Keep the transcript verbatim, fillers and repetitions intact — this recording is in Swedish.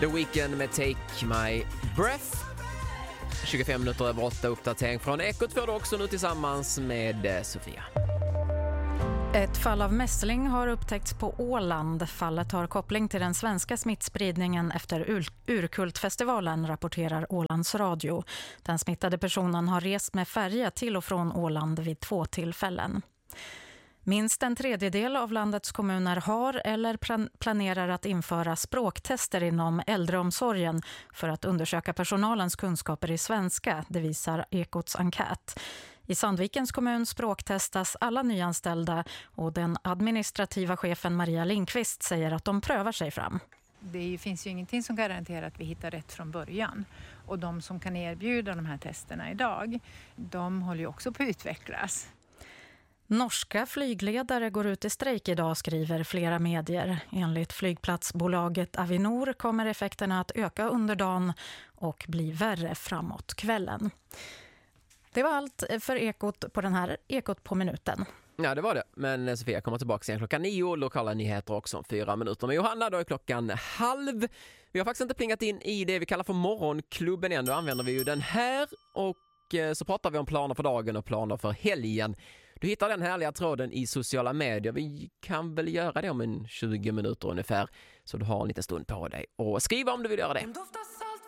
The Weeknd med Take My Breath. tjugofem minuter över åtta, uppdatering från Ekot får du också nu tillsammans med Sofia. Ett fall av mässling har upptäckts på Åland. Fallet har koppling till den svenska smittspridningen efter Ur- Urkultfestivalen, rapporterar Ålands Radio. Den smittade personen har rest med färja till och från Åland vid två tillfällen. Minst en tredjedel av landets kommuner har eller plan- planerar att införa språktester inom äldreomsorgen för att undersöka personalens kunskaper i svenska, det visar Ekots enkät. I Sandvikens kommun språktestas alla nyanställda och den administrativa chefen Maria Lindqvist säger att de prövar sig fram. Det finns ju ingenting som garanterar att vi hittar rätt från början. Och de som kan erbjuda de här testerna idag, de håller ju också på att utvecklas. Norska flygledare går ut i strejk idag, skriver flera medier. Enligt flygplatsbolaget Avinor kommer effekterna att öka under dagen och bli värre framåt kvällen. Det var allt för Ekot på den här Ekot på minuten. Ja, det var det. Men Sofia kommer tillbaka igen klockan nio. Lokala nyheter också om fyra minuter. Men Johanna, då är klockan halv. Vi har faktiskt inte plingat in i det vi kallar för morgonklubben än. Då använder vi ju den här och så pratar vi om planer för dagen och planer för helgen. Du hittar den härliga tråden i sociala medier. Vi kan väl göra det om en tjugo minuter ungefär. Så du har en liten stund på dig. Och skriva om du vill göra det.